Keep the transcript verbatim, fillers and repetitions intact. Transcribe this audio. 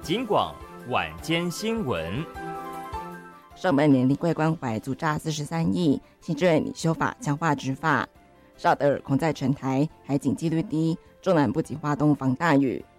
警广晚间新闻。 上半年临柜关怀阻诈四十三亿，行政院拟修法强化执法。沙德尔恐在全台海警纪律低，中南部及花东防大雨。